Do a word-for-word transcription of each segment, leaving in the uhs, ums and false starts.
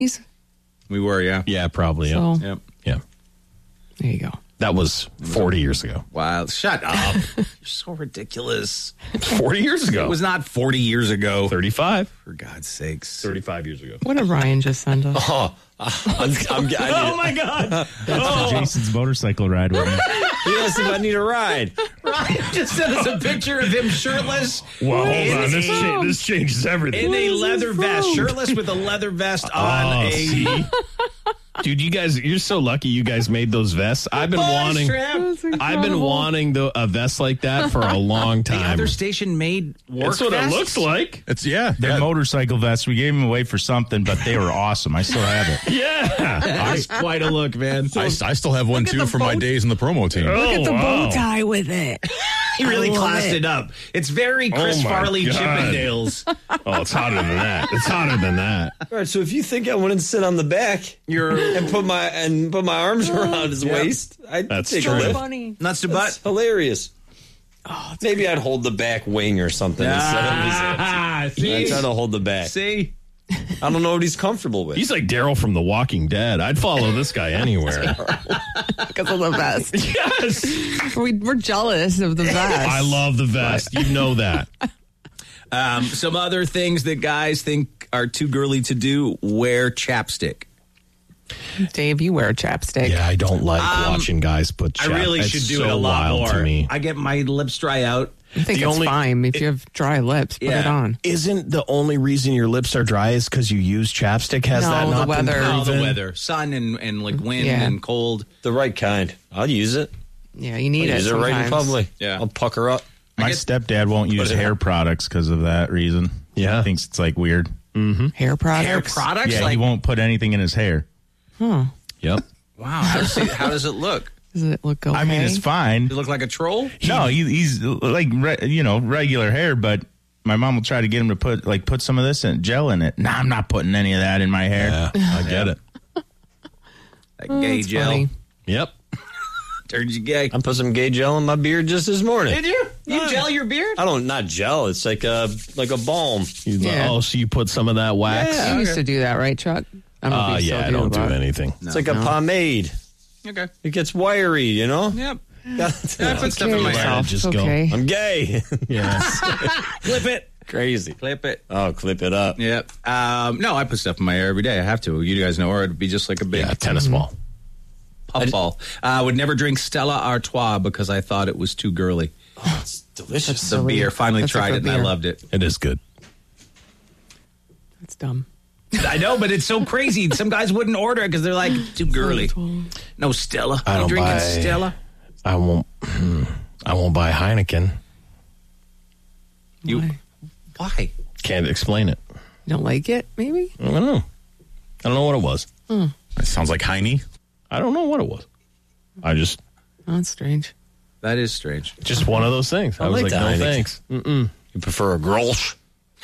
We were, yeah. Yeah, probably. So, Yeah. Yep. Yeah. there you go. That was forty years ago. Wow. Shut up. You're so ridiculous. forty years ago. It was not forty years ago. thirty-five. For God's sakes. thirty-five years ago. What did Ryan just send us? Oh, I'm, I'm, I Oh, my God. That's Jason's motorcycle ride with me. He asked if I need a ride. Ryan just sent us a picture of him shirtless. Well, hold in on. This, a- cha- this changes everything. In a leather vest. Shirtless with a leather vest on Oh, a... see? Dude, you guys, you're so lucky you guys made those vests. I've been Buzz wanting, strap. I've been wanting the, a vest like that for a long The time. other station made work That's what vests? it looks like. It's yeah. They're yeah. motorcycle vests. We gave them away for something, but they were awesome. I still have it. Yeah. That's quite a look, man. I, I still have one at too the from my bow- days in the promo team. Oh, Look at the wow. bow tie with it. He really I love classed it. it. up. It's very Chris Oh, my Farley God. Chippendales. Oh, it's hotter than that. It's hotter than that. All right, so if you think I wouldn't sit on the back You're and put my and put my arms around his Yeah. waist, I'd That's take true. a lift. Funny. nuts to That's butt. hilarious. Maybe I'd hold the back wing or something instead of his hips. Ah, I'd see? try to hold the back. See? I don't know what he's comfortable with. He's like Daryl from The Walking Dead. I'd follow this guy anywhere. Because of the vest. Yes. we, we're jealous of the vest. I love the vest. You know that. Um, some other things that guys think are too girly to do, wear chapstick. Dave, you wear chapstick. Yeah, I don't like Um, watching guys put chap. I really It's should do so it a lot wild more. to me. I get my lips dry out. I think The it's only- fine. If you have dry lips, put Yeah. it on. Isn't the only reason your lips are dry is because you use chapstick? Has No, that the not been weather. Oh, the proven? weather. Sun and, and like wind Yeah. and cold. the right kind. I'll use it. Yeah, you need I'll it use it right in sometimes. public. Yeah. I'll pucker up. My guess- stepdad won't use it hair out. products because of that reason. Yeah. He thinks it's like weird. Hair products. Hair products? Yeah, like, he won't put anything in his hair. Huh. Yep. wow. How does, it, how does it look? Does it look okay? I mean, it's fine. You look like a troll? No, he, he's like re, you know regular hair, but my mom will try to get him to put like put some of this in, gel in it. Nah, I'm not putting any of that in my hair. Yeah, I get it. Like Oh, gay that's gel. funny. Yep. Turned you gay. I put some gay gel in my beard just this morning. Did you? You gel your beard? I don't not gel. It's like a like a balm. You- Yeah. Oh, so you put some of that wax? Yeah. You used to do that, right, Chuck? I don't know Uh, if you still yeah, I don't do but- anything. It's like a pomade. Okay. It gets wiry, you know. Yep. Yeah, I put stuff in my Yourself. hair. Just It's go. okay. I'm gay. Yes. Clip it. Crazy. Clip it. Oh, clip it up. Yep. Um, no, I put stuff in my hair every day. I have to. You guys know, or it'd be just like a big Yeah, tennis ball. puffball. Uh, I would never drink Stella Artois because I thought it was too girly. Oh, it's delicious. The Silly. beer. Finally That's a tried good it and I beer. loved it. It is good. It's dumb. I know, but it's so crazy. Some guys wouldn't order it because they're like, too girly. No Stella. I You don't drinking buy- Stella? I won't. I won't buy Heineken. You, Why? why? Can't explain it. You don't like it, maybe? I don't know. I don't know what it was. That sounds like Heine. I don't know what it was. I just Oh, that's strange. That is strange. just one of those things. I, I was like like, the no Heineken. thanks. Mm-mm. You prefer a Grolsch?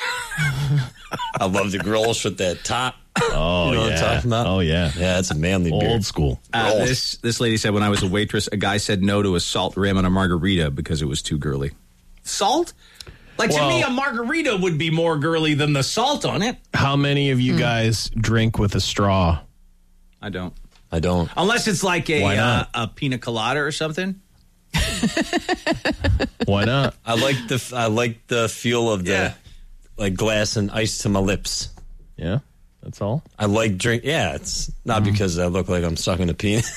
I love the Grolsch with that top. Oh You know yeah. what I'm talking about? Oh yeah. Yeah, it's a manly beer. Old school. Uh, Grolsch. this this lady said when I was a waitress, a guy said no to a salt rim on a margarita because it was too girly. Salt? Like Well- to me, a margarita would be more girly than the salt on it. How many of you guys drink with a straw? I don't. I don't. Unless it's like a Why uh, not? a pina colada or something. Why not? I like the I like the feel of the Yeah. like glass and ice to my lips. Yeah, that's all. I like drink. Yeah, it's not because I look like I'm sucking a penis.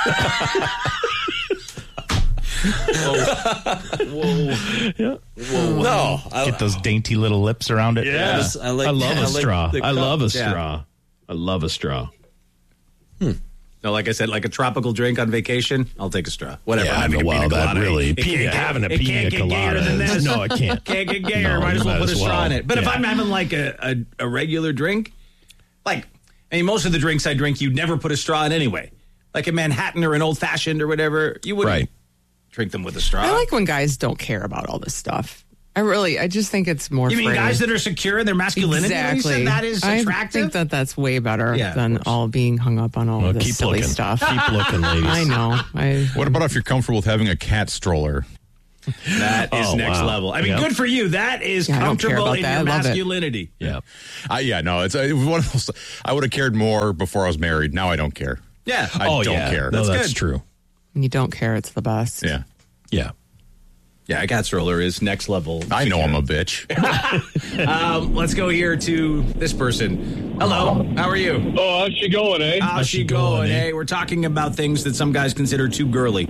Yeah. No, I, Get those dainty little lips around it. I, just- I like. I love I a like straw. the I love a cup. straw. I love a straw. No, like I said, like a tropical drink on vacation, I'll take a straw. Whatever. Yeah, I'm having a well, pina that colada. really It pina, can't- having a it pina can't get gayer colada. than is- this. No, it can't. Can't get gayer. No, Might as you well might put a as straw well. in it. But if Yeah. I'm having like a, a, a regular drink, like, I mean, most of the drinks I drink, you'd never put a straw in anyway. Like a Manhattan or an old fashioned or whatever, you wouldn't Right. drink them with a straw. I like when guys don't care about all this stuff. I really, I just think it's more you mean free. guys that are secure in their masculinity? You Exactly. said that is I attractive? think that that's way better Yeah, of than course. all being hung up on all Well, of this keep silly looking. stuff. Keep looking, ladies. I know. I What about if you're comfortable with having a cat stroller? That is Oh, next wow. level. I mean, Yep. good for you. That is Yeah, I don't care comfortable about in that. your I love it. masculinity. Yeah. I, yeah, no, it's uh, it was one of those. I would have cared more before I was married. Now I don't care. Yeah. I oh, don't yeah. care. No, That's that's, good. true. When you don't care, it's the best. Yeah, Yeah. Yeah, a cat stroller is next level. I know I'm a bitch. Um, let's go here to this person. Hello. How are you? Oh, how's she going, eh? How's she going? going, eh? Hey, we're talking about things that some guys consider too girly.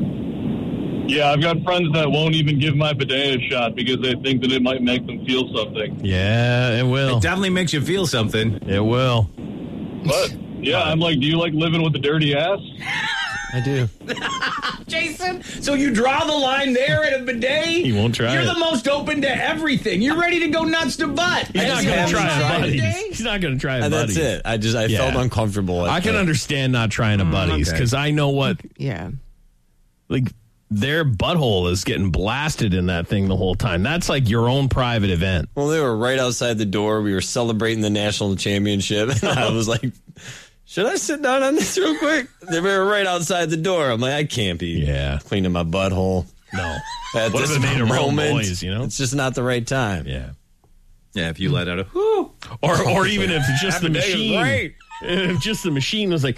Yeah, I've got friends that won't even give my bidet a shot because they think that it might make them feel something. Yeah, it will. It definitely makes you feel something. It will. But, yeah, I'm like, do you like living with a dirty ass? I do. Jason, so you draw the line there at a bidet? He won't try You're it. the most open to everything. You're ready to go nuts to butt. He's not just going to haven't try tried a buddies. bidet? He's not going to try a And buddies. that's it. I just I Yeah. felt uncomfortable. I can understand not trying a buddies okay. because I know what, Yeah. like, their butthole is getting blasted in that thing the whole time. That's like your own private event. Well, they were right outside the door. We were celebrating the national championship. And I was like, should I sit down on this real quick? They were right outside the door. I'm like, I can't be Yeah. cleaning my butthole. No. At What if this it made a real moment, noise, you know? It's just not the right time. Yeah. Yeah, if you let out a whoo. Or or even if just the That bidet is machine, great. if just the machine was like,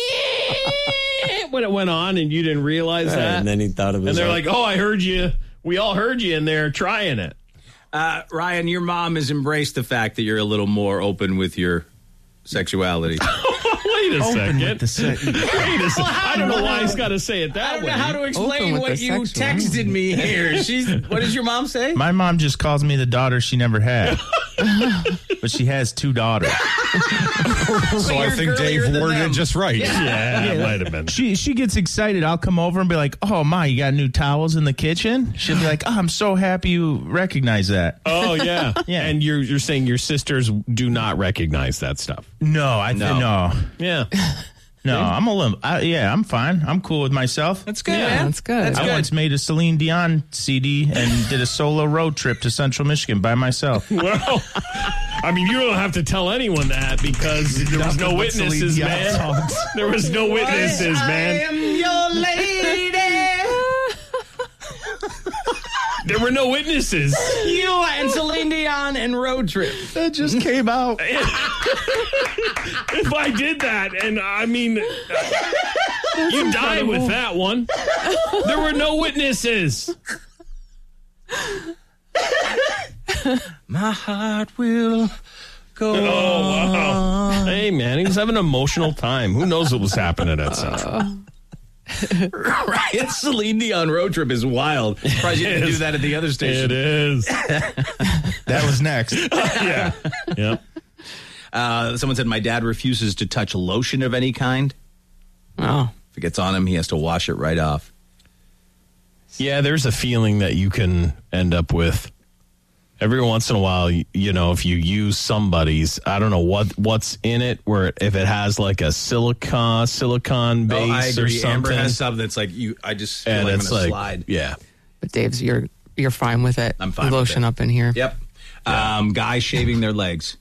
when it went on and you didn't realize Right, that. and then he thought it was. And they're a- like, oh, I heard you. We all heard you in there trying it. Uh, Ryan, your mom has embraced the fact that you're a little more open with your sexuality. Wait a second. with the se- Wait a second. I don't know why he's got to say it I that don't way. know how to Open explain with what the you sexual. texted me here. She's. What does your mom say? My mom just calls me the daughter she never had. But she has two daughters. So I you're think girlier Dave than worded them. it just right. yeah, it might have been. She she gets excited. I'll come over and be like, "Oh, Ma, you got new towels in the kitchen?" She'll be like, "Oh, I'm so happy you recognize that." Oh, yeah. Yeah. And you're you're saying your sisters do not recognize that stuff. No, I th- No. no, Yeah. no. I'm a little. I, yeah, I'm fine. I'm cool with myself. That's good, Yeah, man. that's good. That's I good. once made a Celine Dion C D and did a solo road trip to Central Michigan by myself. Well, I mean, you don't have to tell anyone that because there was no Nothing but witnesses, Celine Dion man. songs. There was no witnesses, I man. am your lady. There were no witnesses. You and Celine Dion and road trip. That just came out. If I did that, and I mean, you die with that one. There were no witnesses. My heart will go. Oh, wow. Hey, man, he was having an emotional time. Who knows what was happening at Central? Right, Celine Dion road trip is wild. Surprised you didn't do that at the other station. It is. That was next. Yeah. Yep. Uh, someone said my dad refuses to touch lotion of any kind. Oh. If it gets on him, he has to wash it right off. Yeah, there's a feeling that you can end up with every once in a while. You, you know, if you use somebody's, I don't know what what's in it, where if it has like a silicon silicon base Oh, I or agree. Amber something, has something that's like you. I just feel and like I'm it's gonna like, slide. yeah, But Dave's, you're you're fine with it. I'm fine with Lotion it. up in here. Yep. Um, guys shaving their legs.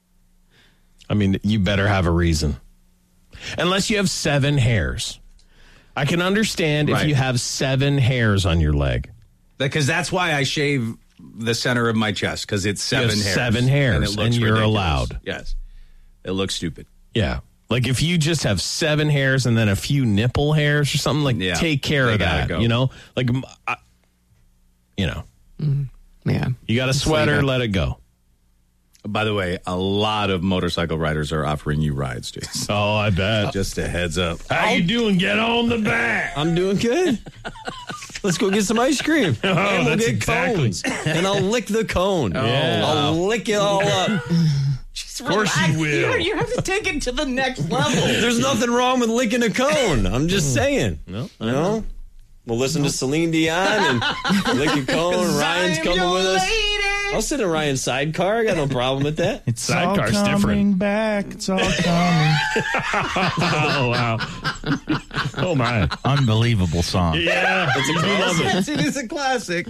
I mean, you better have a reason, unless you have seven hairs. I can understand Right. if you have seven hairs on your leg. Because that's why I shave the center of my chest, because it's You have seven hairs. seven hairs, and, it looks and you're ridiculous. allowed. Yes. It looks stupid. Yeah. Like if you just have seven hairs and then a few nipple hairs or something, like Yeah, take care they of gotta that. go. You know, like, m- I- you know, Yeah. you got a sweater, leave it. let it go. By the way, a lot of motorcycle riders are offering you rides, Jason. Oh, I bet. Just a heads up. How you doing? Get on the back. I'm doing good. Let's go get some ice cream. Oh, and we'll that's get exactly- cones. And I'll lick the cone. Yeah. I'll lick it all up. Of course you will. You have to take it to the next level. There's nothing wrong with licking a cone. I'm just saying. No, You know? We'll listen to Celine Dion and lick a cone. Ryan's coming with us. I'll sit in Ryan's sidecar. I got no problem with that. It's Sidecar's all coming different. back. It's all coming. Oh, wow. Oh, my. Unbelievable song. Yeah. It's a love it. Yes, it is a classic.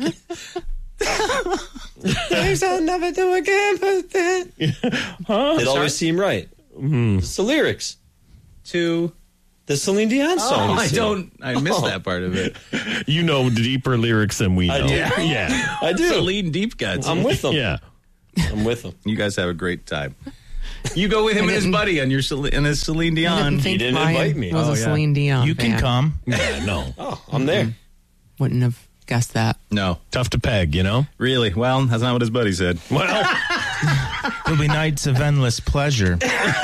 Things I'll never do again, but then. It always seemed right. It's the lyrics. To The The Celine Dion song. Oh, you I sing. don't. I missed that part of it. You know deeper lyrics than we know. I do. Yeah. I do. Celine Deep Cuts. I'm with them. Yeah. I'm with them. You guys have a great time. You go with him and his buddy on your Cel- and his Celine I Dion. didn't think didn't Ryan invite me. was Oh, a yeah. Celine Dion You can fan. come. Yeah, no. Oh, I'm there. Wouldn't have guessed that. No, Tough to peg, you know? really. Well, that's not what his buddy said. Well, There'll be nights of endless pleasure.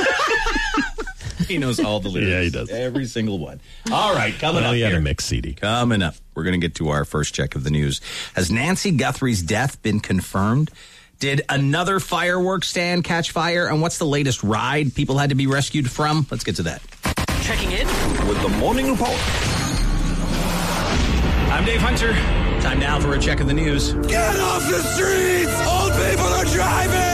He knows all the lyrics. Yeah, he does. Every single one. All right, coming well up he had here. a mix C D. Coming up, we're going to get to our first check of the news. Has Nancy Guthrie's death been confirmed? Did another fireworks stand catch fire? And what's the latest ride people had to be rescued from? Let's get to that. Checking in with the Morning Report. I'm Dave Hunter. Time now for a check of the news. Get off the streets! Old people are driving!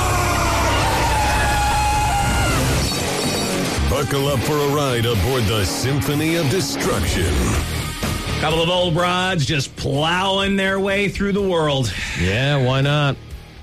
Buckle up for a ride aboard the Symphony of Destruction. Couple of old broads just plowing their way through the world. Yeah, why not?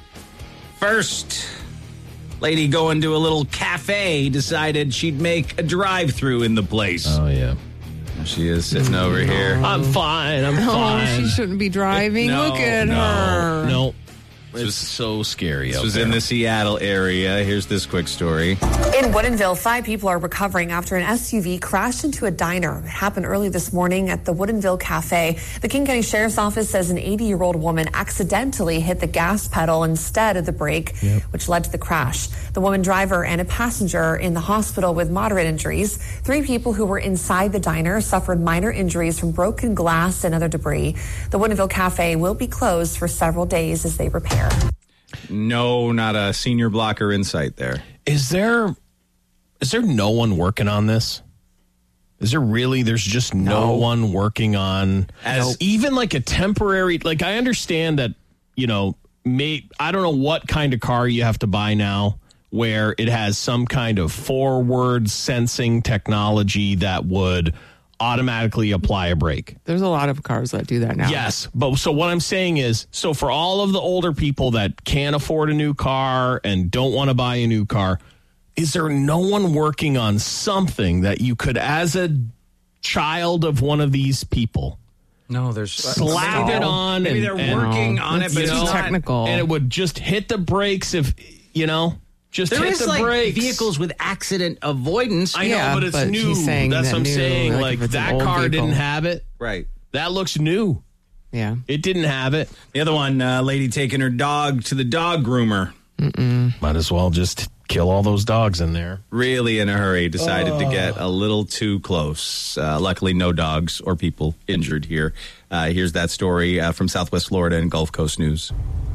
First, lady going to a little cafe decided she'd make a drive-through in the place. Oh, yeah. There she is sitting over here. I'm fine. I'm Oh, fine. she shouldn't be driving. No, Look at no, her. No. It's so scary This out was there. in the Seattle area. Here's this quick story. In Woodinville, five people are recovering after an S U V crashed into a diner. It happened early this morning at the Woodinville Cafe. The King County Sheriff's Office says an eighty-year-old woman accidentally hit the gas pedal instead of the brake, Yep. which led to the crash. The woman driver and a passenger in the hospital with moderate injuries. Three people who were inside the diner suffered minor injuries from broken glass and other debris. The Woodinville Cafe will be closed for several days as they repair. No, not a senior blocker in sight there. Is there is there no one working on this? Is there really? There's just no, No. one working on As- even like a temporary. Like I understand that you know, may I don't know what kind of car you have to buy now, where it has some kind of forward sensing technology that would automatically apply a brake. There's a lot of cars that do that now. Yes, but so what I'm saying is, so for all of the older people that can't afford a new car and don't want to buy a new car, is there no one working on something that you could, as a child of one of these people, No, there's slap it on? Maybe and, they're and- working on it, It's but it's too not technical. and it would just hit the brakes if, you know, just There hit is the like brakes. vehicles with accident avoidance. I Yeah, know, but it's but new. she's saying That's that what I'm new, saying. like, Like, if it's an that old car vehicle. didn't have it. Right. That looks new. Yeah. It didn't have it. The other one, uh, lady taking her dog to the dog groomer. Might as well just kill all those dogs in there. Really in a hurry, decided to get a little too close. Uh, luckily, no dogs or people injured here. Uh, here's that story uh, from Southwest Florida and Gulf Coast News.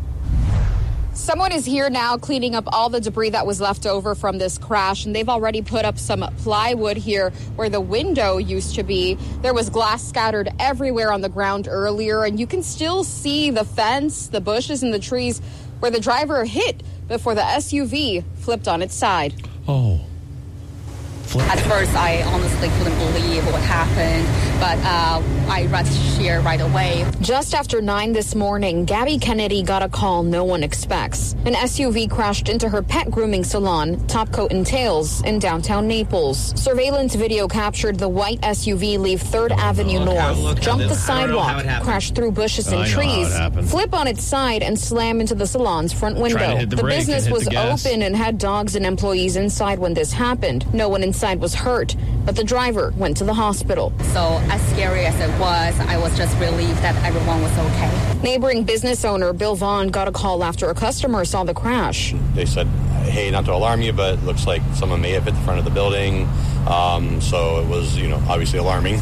Someone is here now cleaning up all the debris that was left over from this crash, and they've already put up some plywood here where the window used to be. There was glass scattered everywhere on the ground earlier, and you can still see the fence, the bushes, and the trees where the driver hit before the S U V flipped on its side. Oh. At first, I honestly couldn't believe what happened, but uh, I rushed here right away. Just after nine this morning, Gabby Kennedy got a call no one expects. An S U V crashed into her pet grooming salon, Top Coat and Tails, in downtown Naples. Surveillance video captured the white S U V leave third Avenue North, jump the sidewalk, crash through bushes and I know how it trees, happened. flip on its side, and slam into the salon's front window. to hit the brake and business hit was the gas. open and had dogs and employees inside when this happened. No one inside was hurt, but the driver went to the hospital. So as scary as it was, I was just relieved that everyone was okay. Neighboring business owner Bill Vaughn got a call after a customer saw the crash. They said, hey, not to alarm you, but it looks like someone may have hit the front of the building. Um, so it was, you know, obviously alarming.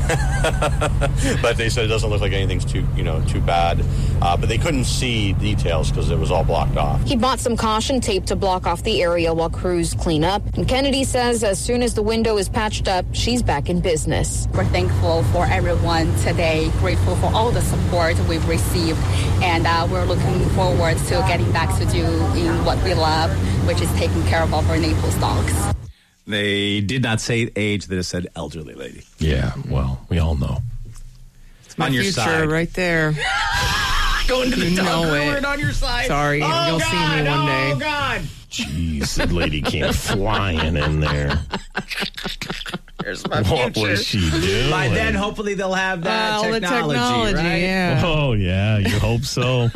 But they said it doesn't look like anything's too, you know, too bad. Uh, but they couldn't see details because it was all blocked off. He bought some caution tape to block off the area while crews clean up. And Kennedy says as soon as the window is patched up, she's back in business. We're thankful for everyone today, grateful for all the support we've received, and uh, we're looking forward to getting back to doing what we love, which is taking care of our Naples dogs. They did not say age, they just said elderly lady. Yeah, well, we all know. It's my On your future side. right there. Going to the You dog know groomer it. and on your side. Sorry, oh, you'll God, see me one day. Oh, God. Jeez, that lady came flying in there. There's my What future. was she doing? By then, hopefully, they'll have that All the technology, technology, right? yeah. Oh, yeah, you hope so.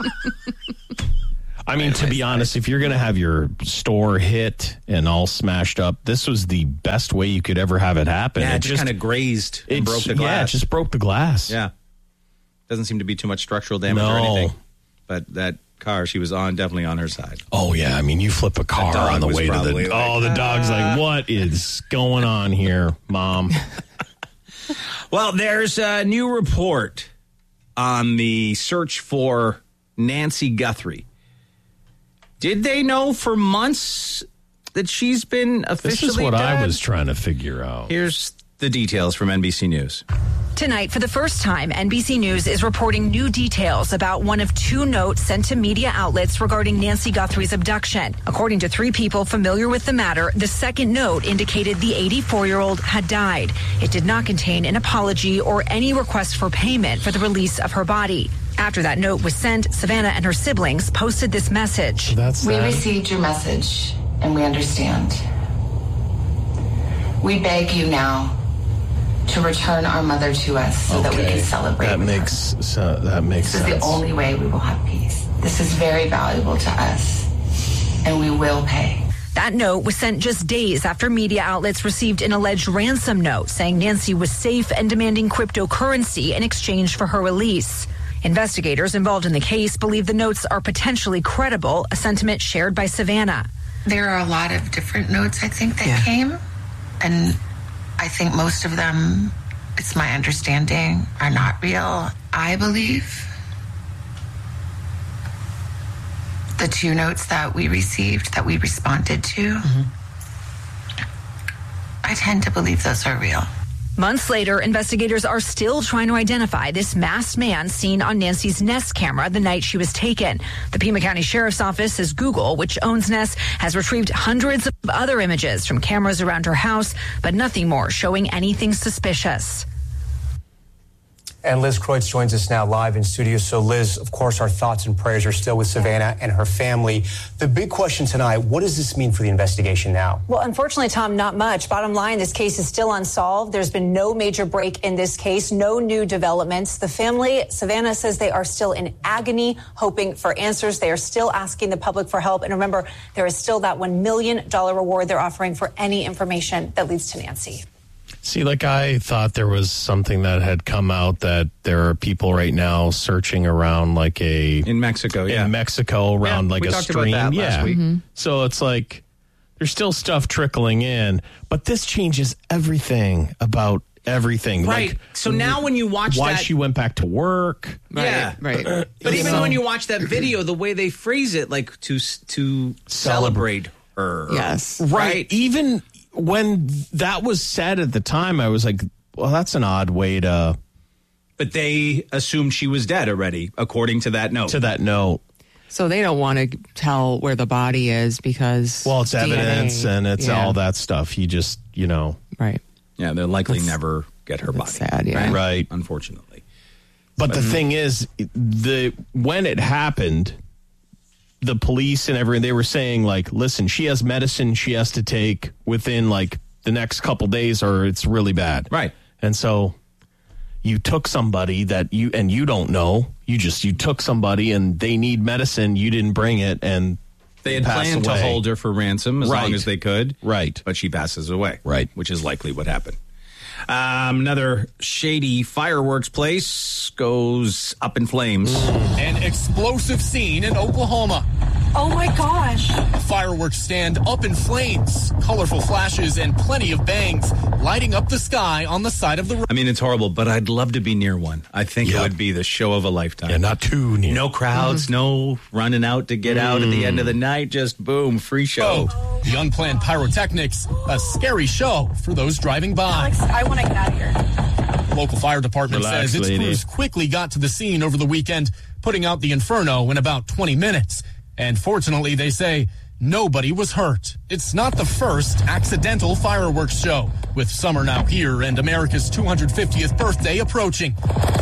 I mean, to be honest, if you're going to have your store hit and all smashed up, this was the best way you could ever have it happen. Yeah, it it just kind of grazed and it broke the Yeah, glass. it just broke the glass. Yeah. Doesn't seem to be too much structural damage or No. anything. But that car she was on, definitely on her side. Oh, yeah. I mean, you flip a car dog on the was way to the... probably like, oh, the dog's like, what is going on here, Mom? Well, there's a new report on the search for Nancy Guthrie. Did they know for months that she's been officially This is what dead? I was trying to figure out. Here's the details from N B C News. Tonight, for the first time, N B C News is reporting new details about one of two notes sent to media outlets regarding Nancy Guthrie's abduction. According to three people familiar with the matter, the second note indicated the eighty-four-year-old had died. It did not contain an apology or any request for payment for the release of her body. After that note was sent, Savannah and her siblings posted this message. That's We that. received your message, and we understand. We beg you now to return our mother to us so that we can celebrate That with her. makes so, that makes This is sense. the only way we will have peace. This is very valuable to us, and we will pay. That note was sent just days after media outlets received an alleged ransom note saying Nancy was safe and demanding cryptocurrency in exchange for her release. Investigators involved in the case believe the notes are potentially credible, a sentiment shared by Savannah. There are a lot of different notes, I think, that came, and I think most of them, it's my understanding, are not real. I believe the two notes that we received, that we responded to, I tend to believe those are real. Months later, investigators are still trying to identify this masked man seen on Nancy's Nest camera the night she was taken. The Pima County Sheriff's Office says Google, which owns Nest, has retrieved hundreds of other images from cameras around her house, but nothing more showing anything suspicious. And Liz Kreutz joins us now live in studio. So, Liz, of course, our thoughts and prayers are still with Savannah and her family. The big question tonight, what does this mean for the investigation now? Well, unfortunately, Tom, not much. Bottom line, this case is still unsolved. There's been no major break in this case, no new developments. The family, Savannah says they are still in agony, hoping for answers. They are still asking the public for help. And remember, there is still that one million dollars reward they're offering for any information that leads to Nancy. See, like I thought there was something that had come out that there are people right now searching around like a in Mexico, yeah, in Mexico around Yeah, like we a talked about stream, that yeah. last week. Mhm. So it's like there's still stuff trickling in, but this changes everything about everything. Right. Like, So now when you watch why that- she went back to work, Yeah, right. But even So- when you watch that video, the way they phrase it, like to to celebrate her, Yes. right? Even when that was said at the time, I was like, well, that's an odd way to. But they assumed she was dead already, according to that note. To that note. So they don't want to tell where the body is because Well, it's D N A, evidence and it's yeah. all that stuff. You just, you know. Right. Yeah, they'll likely That's- never get her body. sad, yeah. right? Right. Unfortunately. But the thing is, the when it happened, the police and everyone, they were saying, like, listen, she has medicine she has to take within, like, the next couple days or it's really bad. Right. And so you took somebody that you, and you don't know, you just, you took somebody and they need medicine, you didn't bring it, and They had pass planned away. to hold her for ransom as Right. long as they could. Right. But she passes away. Right. Which is likely what happened. Um, another shady fireworks place goes up in flames. An explosive scene in Oklahoma. Oh my gosh. A fireworks stand up in flames, colorful flashes, and plenty of bangs lighting up the sky on the side of the road. I mean, it's horrible, but I'd love to be near one. I think it Yep. would be the show of a lifetime. yeah, not too near. No crowds, no running out to get out at the end of the night. Just boom, free show. Oh, the unplanned pyrotechnics, a scary show for those driving by. Alex, I want to get out of here. The local fire department Relax, says its lady. crews quickly got to the scene over the weekend, putting out the inferno in about twenty minutes. And fortunately, they say nobody was hurt. It's not the first accidental fireworks show, with summer now here and America's two hundred fiftieth birthday approaching.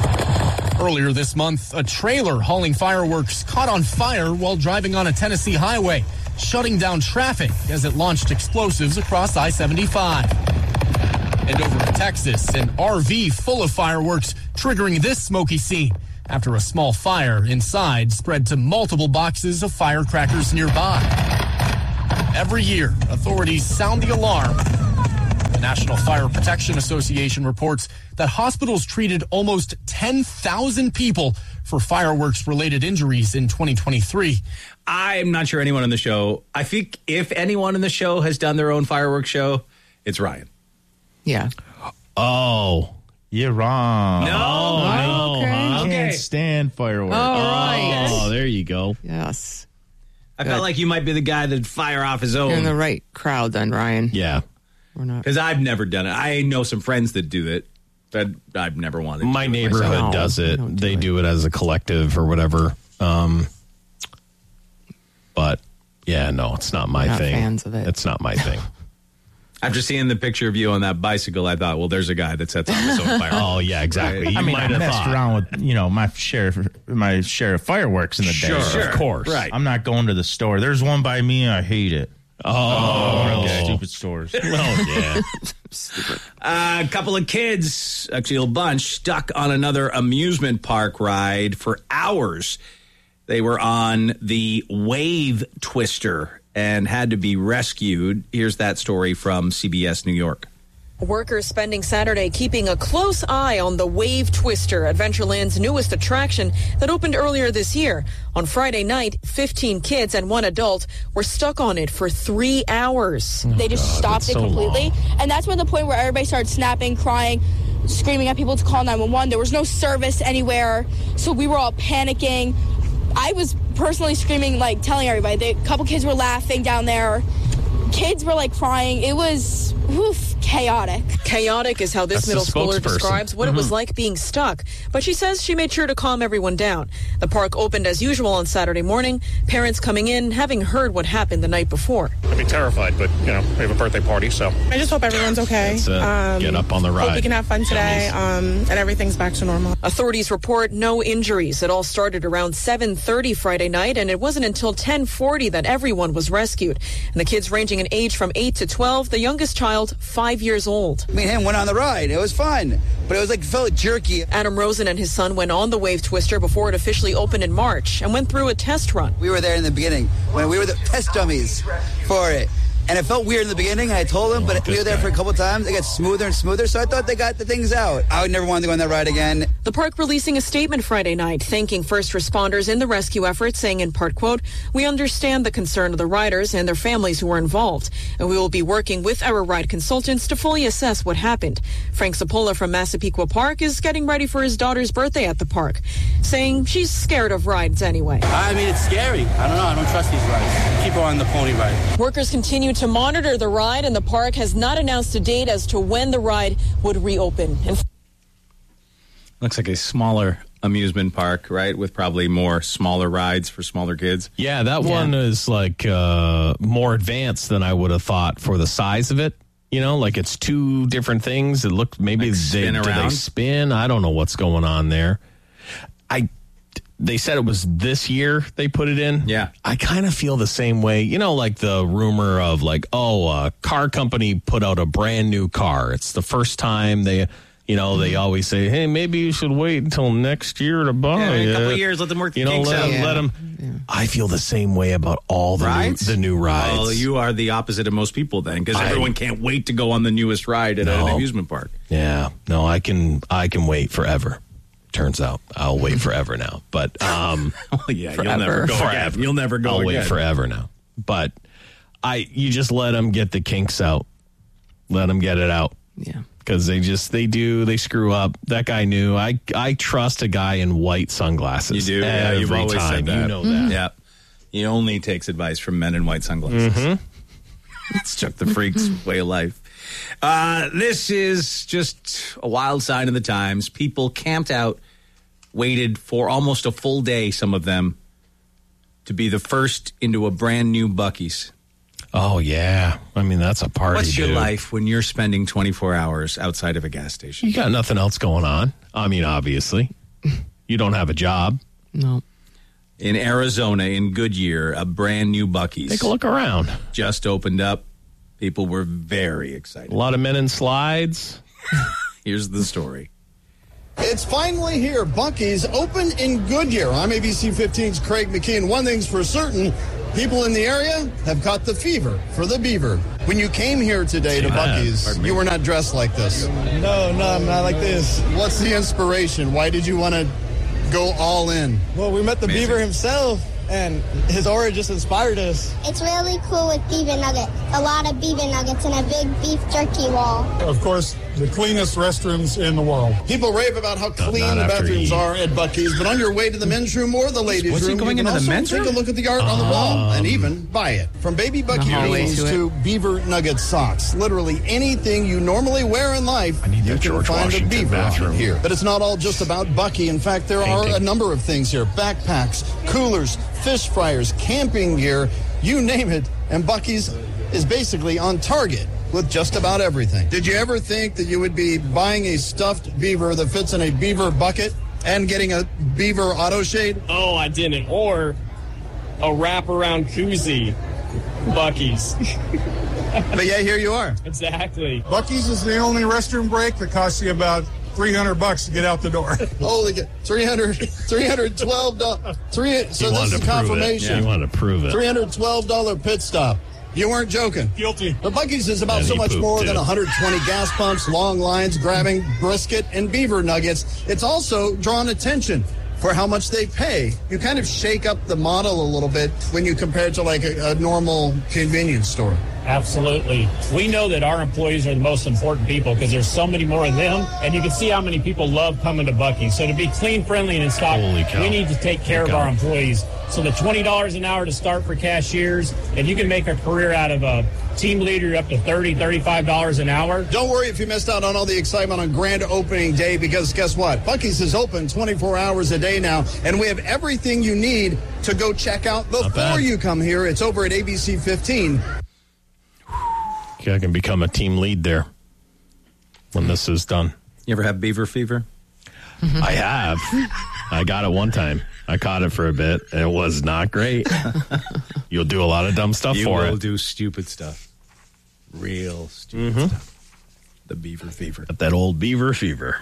Earlier this month, a trailer hauling fireworks caught on fire while driving on a Tennessee highway, shutting down traffic as it launched explosives across I seventy-five. And over in Texas, an R V full of fireworks triggering this smoky scene after a small fire inside spread to multiple boxes of firecrackers nearby. Every year, authorities sound the alarm. The National Fire Protection Association reports that hospitals treated almost ten thousand people for fireworks-related injuries in twenty twenty-three. I'm not sure anyone on the show. I think if anyone in the show has done their own fireworks show, it's Ryan. Yeah. Oh, you're wrong. No. Oh, okay. I Okay. can't stand fireworks. All right. Oh, there you go. Yes. I Good. felt like you might be the guy that'd fire off his You're in the own. right crowd then, Ryan. Yeah. We're not. Because I've never done it. I know some friends that do it, but I've never wanted to. My do it neighborhood myself. No, does it. we don't do They it. do it as a collective or whatever. Um, but yeah, no, it's not my Not thing. fans of it. It's not my thing. After seeing the picture of you on that bicycle, I thought, well, there's a guy that sets off his own fire. Oh yeah, exactly. Right. You I mean, I might have messed thought. around with, you know, my share of, my share of fireworks in the Sure, day. Sure. of course. Right. I'm not going to the store. There's one by me. I hate it. Oh, One of those okay. stupid stores. Oh yeah. A couple of kids, actually a bunch, stuck on another amusement park ride for hours. They were on the Wave Twister and had to be rescued. Here's that story from C B S New York. Workers spending Saturday keeping a close eye on the Wave Twister, Adventureland's newest attraction that opened earlier this year. On Friday night, fifteen kids and one adult were stuck on it for three hours. They just stopped it completely. And that's when the point where everybody started snapping, crying, screaming at people to call nine one one. There was no service anywhere. So we were all panicking. I was personally screaming, like telling everybody. The couple kids were laughing down there. Kids were like crying. It was oof, chaotic. Chaotic is how this That's middle the schooler spokesperson. describes what Mhm. it was like being stuck. But she says she made sure to calm everyone down. The park opened as usual on Saturday morning. Parents coming in, having heard what happened the night before. I'd be terrified, but, you know, we have a birthday party, so. I just hope everyone's okay. That's it. Um, Get up on the Hope we ride. can have fun today, um, and everything's back to normal. Authorities report no injuries. It all started around seven thirty Friday night, and it wasn't until ten forty that everyone was rescued. And the kids ranging in age from eight to twelve, the youngest child, five years old. Me and him went on the ride. It was fun, but it was like felt jerky. Adam Rosen and his son went on the Wave Twister before it officially opened in March and went through a test run. We were there in the beginning when we were the test dummies for it. And it felt weird in the beginning, and I told him, but we were there for a couple times. It got smoother and smoother, so I thought they got the things out. I would never want to go on that ride again. The park releasing a statement Friday night thanking first responders in the rescue effort, saying in part, quote, "We understand the concern of the riders and their families who were involved, and we will be working with our ride consultants to fully assess what happened." Frank Sapola from Massapequa Park is getting ready for his daughter's birthday at the park, saying she's scared of rides anyway. I mean, it's scary. I don't know. I don't trust these rides. Keep her on the pony ride. Workers continue to monitor the ride, and the park has not announced a date as to when the ride would reopen. And Looks like a smaller amusement park, right? With probably more smaller rides for smaller kids. Yeah, that one is like uh, more advanced than I would have thought for the size of it. You know, like it's two different things. It looked maybe Like they, spin do they around? spin. I don't know what's going on there. I they said it was this year they put it in. Yeah, I kind of feel the same way. You know, like the rumor of like, oh, a car company put out a brand new car. It's the first time they. You know, they always say, hey, maybe you should wait until next year to buy Yeah, it. a couple of years, let them work the You know, kinks let out. them, let them. I feel the same way about all the new, Rides? the new rides. Well, you are the opposite of most people then, because I- everyone can't wait to go on the newest ride at an No. amusement park. Yeah, no, I can I can wait forever. Turns out I'll wait forever now. But um, well, yeah, forever. you'll never go forever. again. You'll never go I'll again. wait forever now. But I, you just let them get the kinks out. Let them get it out. Yeah. Because they just they do they screw up. That guy knew. I I trust a guy in white sunglasses. You do? Yeah, Every you've always time. said that. You know that. Yeah. He only takes advice from men in white sunglasses. Mm-hmm. It's Chuck the Freak's way of life. Uh, this is just a wild sign of the times. People camped out, waited for almost a full day, some of them, to be the first into a brand new Buc-ee's. Oh, yeah. I mean, that's a party, What's your dude. life when you're spending twenty-four hours outside of a gas station? You got nothing else going on. I mean, obviously. You don't have a job. No. In Arizona, in Goodyear, a brand new Buc-ee's. Take a look around. Just opened up. People were very excited. A lot of men in slides. Here's the story. It's finally here. Buc-ee's open in Goodyear. I'm A B C fifteen's Craig McKeon. One thing's for certain, people in the area have caught the fever for the beaver. When you came here today to Buc-ee's, you were not dressed like this. No, no, I'm not like this. What's the inspiration? Why did you want to go all in? Well, we met the Amazing. beaver himself, and his aura just inspired us. It's really cool with beaver nuggets. A lot of beaver nuggets and a big beef jerky wall. Of course, the cleanest restrooms in the world. People rave about how clean not the after bathrooms he- are at Buc-ee's, but on your way to the men's room or the ladies' Was he room, going you can into the also men's take room? a look at the art on the wall and even buy it. From baby Buc-ee hallway beanies to it. to beaver nugget socks, literally anything you normally wear in life, you can George find Washington a beaver on bathroom. it here. But it's not all just about Buc-ee. In fact, there are a number of things here. Backpacks, coolers, fish fryers, camping gear, you name it, and Buc-ee's is basically on target with just about everything. Did you ever think that you would be buying a stuffed beaver that fits in a beaver bucket and getting a beaver auto shade? Oh, I didn't. Or a wraparound koozie. Buc-ee's. But yeah, here you are. Exactly. Buc-ee's is the only restroom break that costs you about three hundred bucks to get out the door. Holy God. three hundred, three hundred twelve dollars. Three, so He wanted this is to prove it. confirmation. Yeah, he wanted to prove it. three hundred twelve dollars pit stop. You weren't joking. Guilty. But Buc-ee's is about And so he much pooped, more too. than one hundred twenty gas pumps, long lines, grabbing brisket, and beaver nuggets. It's also drawn attention for how much they pay. You kind of shake up the model a little bit when you compare it to like a, a normal convenience store. Absolutely. We know that our employees are the most important people because there's so many more of them, and you can see how many people love coming to Buc-ee's. So to be clean, friendly, and in stock, Holy cow. we need to take care Holy of our cow. employees. So the twenty dollars an hour to start for cashiers, and you can make a career out of a team leader up to thirty dollars, thirty-five dollars an hour. Don't worry if you missed out on all the excitement on grand opening day, because guess what? Buc-ee's is open twenty-four hours a day now, and we have everything you need to go check out before bad. you come here. It's over at A B C fifteen. I can become a team lead there when this is done. You ever have beaver fever? I have. I got it one time. I caught it for a bit. And it was not great. You'll do a lot of dumb stuff You for will it. do stupid stuff. Real stupid Mhm. stuff. The beaver fever. Got that old beaver fever.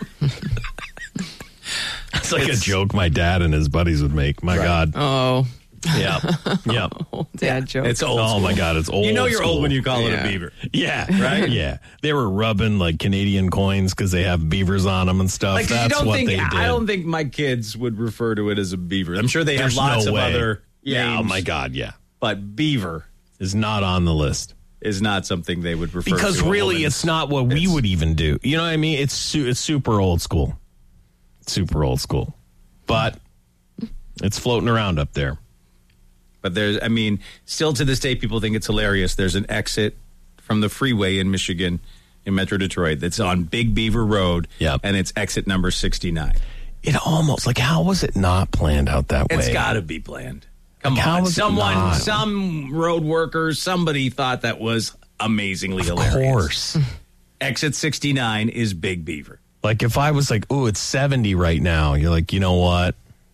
It's like It's- a joke my dad and his buddies would make. My Right. God. Oh, Yep. Yep. dad joke. It's old Oh school. my God, it's old. You know you're school. old when you call it Yeah. a beaver. Yeah. Right? Yeah. They were rubbing like Canadian coins because they have beavers on them and stuff. Like, 'cause That's you don't what think they did. I don't think my kids would refer to it as a beaver. I'm sure they There's have lots no of way. other Yeah. names, Oh my God. Yeah. but beaver Is not on the list. is not something they would refer to. Because a really, woman's- it's not what we would even do. You know what I mean? It's su- it's super old school, super old school, but it's floating around up there. But there's, I mean, still to this day, people think it's hilarious. There's an exit from the freeway in Michigan, in Metro Detroit, that's on Big Beaver Road. Yep. And it's exit number sixty-nine. It almost like how was it not planned out that way? It's got to be planned. Come Like, how on, was it someone, not? some road worker, somebody thought that was amazingly Of hilarious. course. Exit sixty-nine is Big Beaver. Like if I was like, oh, it's seventy right now. You're like, you know what?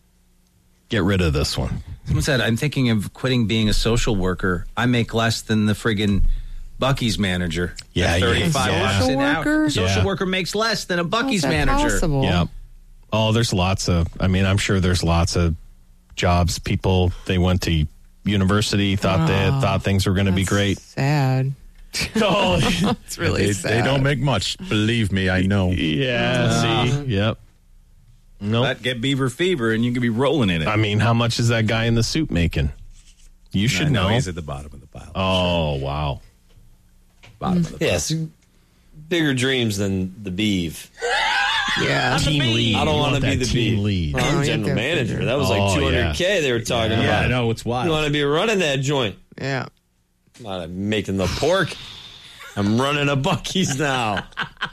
Get rid of this one. Someone said, I'm thinking of quitting being a social worker. I make less than the friggin' Buc-ee's manager. Yeah, at yeah. thirty-five Yeah. bucks Social an hour. worker? A social Yeah. worker makes less than a Buc-ee's How's that manager. possible? Yeah. Oh, there's lots of. I mean, I'm sure there's lots of jobs. People they went to university, thought they Oh, thought things were going to be That's great. Sad. Oh, It's really they, sad. they don't make much. Believe me, I know. yeah. See, yep. Nope. That get beaver fever, and you can be rolling in it. I mean, how much is that guy in the suit making? You should I know know. he's at the bottom of the pile. Oh, wow. Bottom of the pile. Yes, bigger dreams than the beeve. Yeah. Team lead. I don't You want to be that the team beeve. lead. Well, I'm Oh, you general have to manager. figure. That was like Oh, two hundred K yeah. they were talking Yeah, about. I know, it's wild. You want to be running that joint. Yeah. I'm not making the pork. I'm running a Buc-ee's now.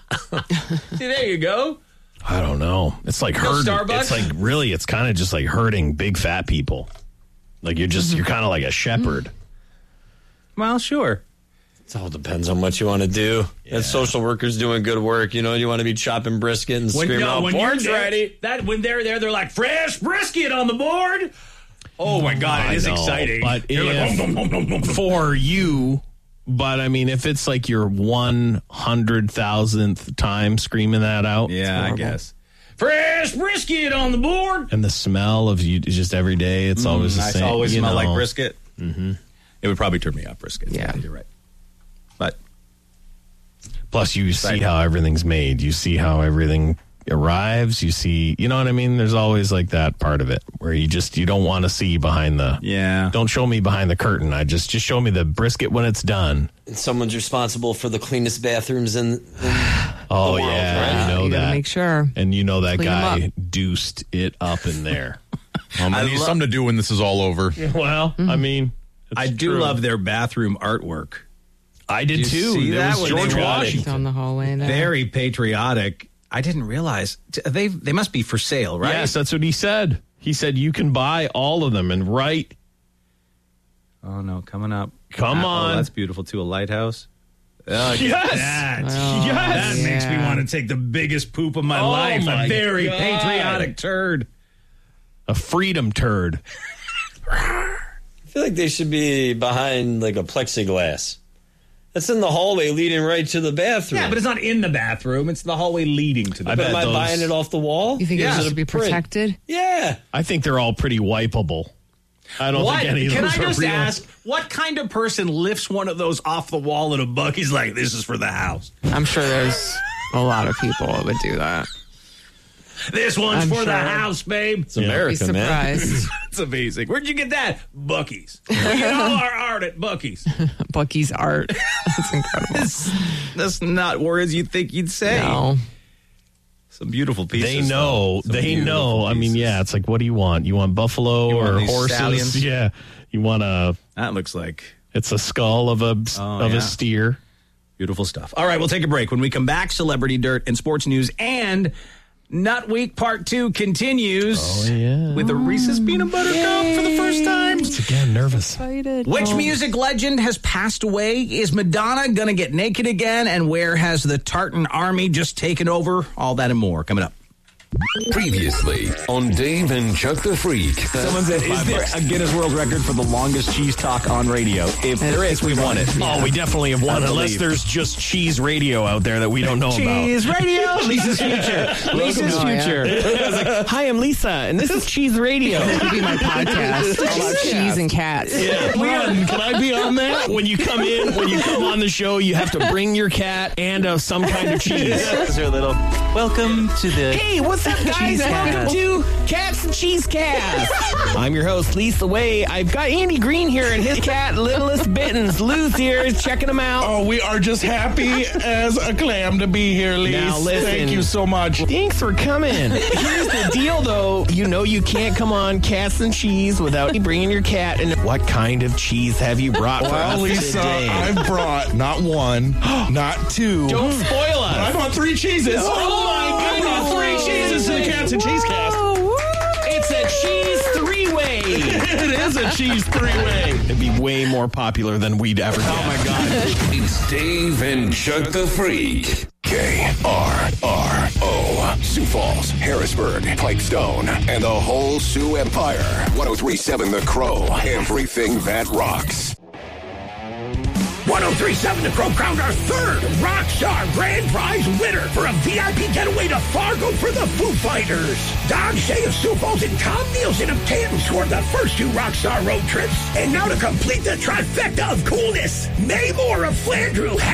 See, there you go. I don't know. It's like No herding. Starbucks? It's like really, it's kind of just like herding big fat people. Like you're just, you're kind of like a shepherd. Well, sure. It all depends on what you want to do. That social worker's doing good work. You know, you want to be chopping brisket and When, screaming no, out, when you're pork's there, ready. that when they're there, they're like fresh brisket on the board. Oh my God, I it is know, exciting. But You're like, if- "Nom, nom, nom, nom, nom, nom." for you, But, I mean, if it's like your one hundred thousandth time screaming that out. Yeah, I guess. Fresh brisket on the board. And the smell of you just every day, it's mm, always the I same. always you smell know. like brisket. Mm-hmm. It would probably turn me off brisket. Yeah. You're right. But. Plus, you see how everything's made. You see how everything arrives. You see, you know what I mean? There's always like that part of it where you just, you don't want to see behind the, yeah. Don't show me behind the curtain. I just, just show me the brisket when it's done. And someone's responsible for the cleanest bathrooms in, in oh, the world, yeah. right? You know You that. gotta make sure. And you know that Clean 'em guy deuced it up in there. I'm going to need lo- something to do when this is all over. Well, I mean, I do true. love their bathroom artwork. I did Did you too. see There that was when George they were Washington. Down the hallway there. Very patriotic. I didn't realize. They they must be for sale, right? Yes, that's what he said. He said you can buy all of them and write. Oh, no, coming up. Come Oh, on. that's beautiful, too. A lighthouse. Oh, Yes. That, Oh, yes. That makes me yeah. want to take the biggest poop of my Oh, life. my A very God. patriotic turd. A freedom turd. I feel like they should be behind like a plexiglass. That's in the hallway leading right to the bathroom. Yeah, but it's not in the bathroom. It's the hallway leading to the I But bet am I those- buying it off the wall? You think Yeah. it Is has a to be print? protected? Yeah. I think they're all pretty wipeable. I don't What? think any of Can those I are just real. ask, what kind of person lifts one of those off the wall in a buck? He's like, this is for the house. I'm sure there's a lot of people that would do that. This one's I'm for sure. the house, babe. It's America, Be man. surprised. It's amazing. Where'd you get that? Bucky's. We get all our art at Bucky's. Bucky's art. That's incredible. That's, that's not words you'd think you'd say. No. Some beautiful pieces. They know. though. Some They beautiful know. I mean, pieces. yeah, it's like, what do you want? You want buffalo You want or these horses? stallions? Yeah. You want a, That looks like it's a skull of a, Oh, of yeah. a steer. beautiful stuff. All right, we'll take a break. When we come back, celebrity dirt and sports news and Nut Week Part Two continues. Oh, yeah. With a Reese's Peanut Butter Cup for the first time. It's again nervous. Excited. Which Oh. music legend has passed away? Is Madonna going to get naked again? And where has the Tartan Army just taken over? All that and more coming up. Previously on Dave and Chuck the Freak. Someone said, is there a Guinness World Record for the longest cheese talk on radio? If there is, we've won it. Oh, we definitely have won, I unless believe. there's just cheese radio out there that we don't know Cheese about. radio, Lisa's future. Lisa's Oh, yeah. future. I was like, hi, I'm Lisa, and this is Cheese Radio. That could be my podcast all about cheese and cats. Yeah, Ron, can I be on that? When you come in, when you come on the show, you have to bring your cat and uh, some kind of cheese. Is there a little welcome to the Hey, what's up, guys? Cheese Welcome Cast. to Cats and Cheese Cast. I'm your host, Lisa Way. I've got Andy Green here and his cat, Littlest Bittens. Lou's here, is checking him out. Oh, we are just happy as a clam to be here, Lise. Now, listen. Thank you so much. Thanks for coming. Here's the deal, though. You know you can't come on Cats and Cheese without bringing your cat. And what kind of cheese have you brought for Well, us Lisa, today? I've brought not one, not two. Don't spoil us. But I brought three cheeses. Oh, my goodness. Three cheeses in the Cats and Cheese Cast. It's a cheese three-way. It is a cheese three-way. It'd be way more popular than we'd ever get. Oh my God. It's Dave and Chuck the Freak. K R R O. Sioux Falls, Harrisburg, Pipestone, and the whole Sioux Empire. ten thirty-seven The Crow. Everything that rocks. ten thirty-seven The Crow crowned our third Rockstar Grand Prize winner for a V I P getaway to Fargo for the Foo Fighters. Don Shea of Sioux Falls and Tom Nielsen of Canton scored the first two Rockstar road trips. And now to complete the trifecta of coolness, May Moore of Flandreau